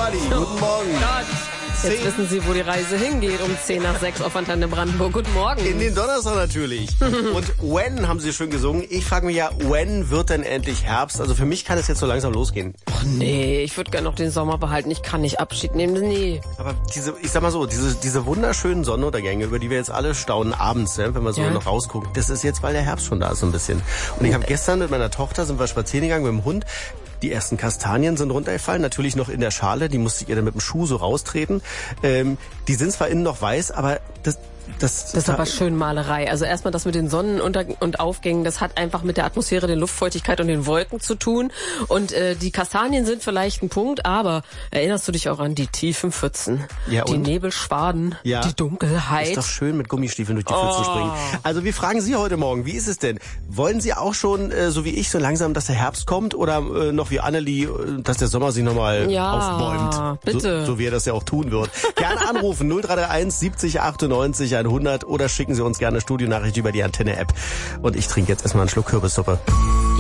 Stefanie, guten Morgen. Jetzt wissen Sie, wo die Reise hingeht, um 10 nach 6 auf Antenne Brandenburg. Guten Morgen. In den Donnerstag natürlich. Und when haben Sie schön gesungen. Ich frage mich ja, when wird denn endlich Herbst? Also für mich kann es jetzt so langsam losgehen. Ach nee, ich würde gerne noch den Sommer behalten. Ich kann nicht Abschied nehmen, nee. Aber ich sag mal so, diese wunderschönen Sonnenuntergänge, über die wir jetzt alle staunen abends, wenn wir so noch rausgucken, das ist jetzt, weil der Herbst schon da ist so ein bisschen. Und ich habe gestern mit meiner Tochter, sind wir spazieren gegangen mit dem Hund. Die ersten Kastanien sind runtergefallen, natürlich noch in der Schale, die musste ich ihr dann mit dem Schuh so raustreten. Die sind zwar innen noch weiß, aber das ist aber schön Malerei. Also erstmal das mit den Sonnenunter- und Aufgängen, das hat einfach mit der Atmosphäre, der Luftfeuchtigkeit und den Wolken zu tun. Und die Kastanien sind vielleicht ein Punkt, aber erinnerst du dich auch an die tiefen Pfützen, die Nebelschwaden, die Dunkelheit? Ist doch schön, mit Gummistiefeln durch die Pfützen springen. Also wir fragen Sie heute Morgen, wie ist es denn? Wollen Sie auch schon, so wie ich, so langsam, dass der Herbst kommt oder noch wie Annelie, dass der Sommer sich nochmal aufbäumt? Bitte. So wie er das ja auch tun wird. Gerne anrufen, 0331 70 98 100 oder schicken Sie uns gerne eine Studionachricht über die Antenne-App. Und ich trinke jetzt erstmal einen Schluck Kürbissuppe.